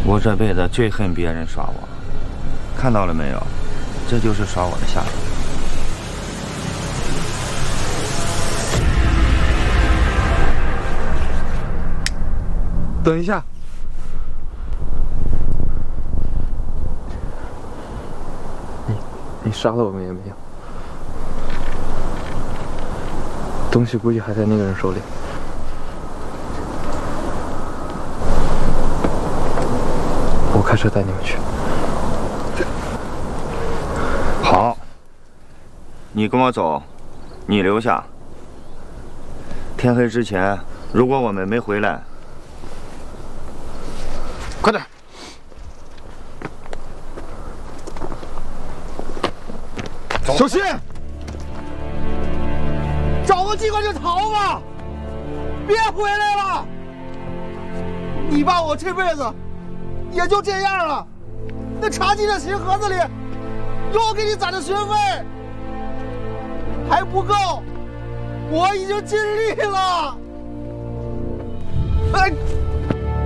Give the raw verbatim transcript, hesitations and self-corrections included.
我这辈子最恨别人耍我，看到了没有？这就是耍我的下场。 等一下，你你杀了我们也没用，东西估计还在那个人手里。 我开车带你们去。 好，你跟我走，你留下。天黑之前，如果我们没回来，快点！ 小心！找个机会就逃吧，别回来了！你爸我这辈子。 也就这样了，那查缉的鞋盒子里又给你攒的学费还不够，我已经尽力了。哎，